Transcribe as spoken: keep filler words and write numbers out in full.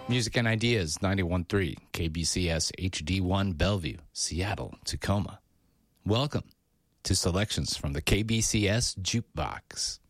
Music and Ideas, ninety-one point three, K B C S H D one Bellevue, Seattle, Tacoma. Welcome to Selections from the K B C S Jukebox.